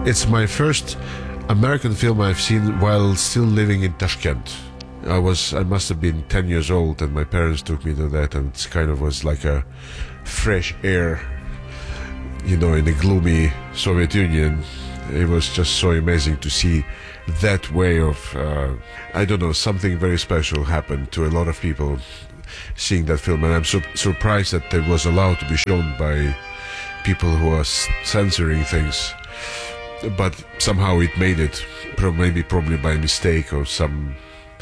It's my first American film I've seen while still living in Tashkent. I must have been 10 years old, and my parents took me to that, and it kind of was like a fresh air, in the gloomy Soviet Union. It was just so amazing to see that way of, something very special happened to a lot of people seeing that film, and I'm surprised that it was allowed to be shown by people who are censoring things. But somehow it made it, probably by mistake, or some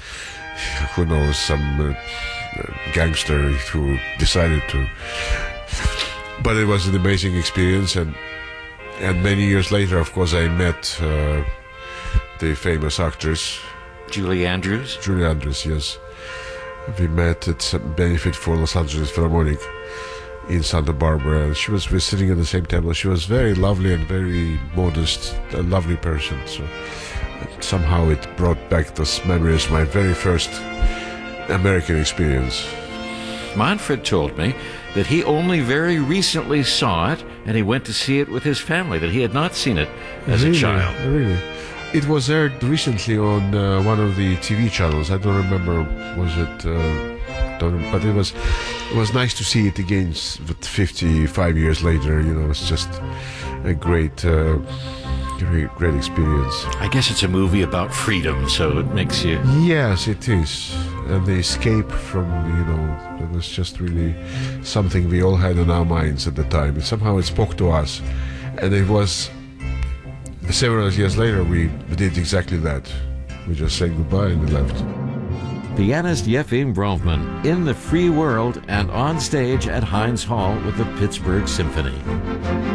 gangster who decided to. But it was an amazing experience, and many years later, of course, I met the famous actress Julie Andrews. Julie Andrews, yes. We met at some benefit for Los Angeles Philharmonic in Santa Barbara, and we're sitting at the same table. She was very lovely and very modest, a lovely person. So somehow it brought back those memories, my very first American experience. Manfred told me that he only very recently saw it, and he went to see it with his family, that he had not seen it as a child. Really? It was aired recently on one of the TV channels. I don't remember, but it was nice to see it again 55 years later. It's just a great experience. I guess it's a movie about freedom, so it makes you... Yes, it is. And the escape from, it was just really something we all had in our minds at the time. And somehow it spoke to us. And it was... Several years later, we did exactly that. We just said goodbye and we left. Pianist Yefim Bronfman in the free world and on stage at Heinz Hall with the Pittsburgh Symphony.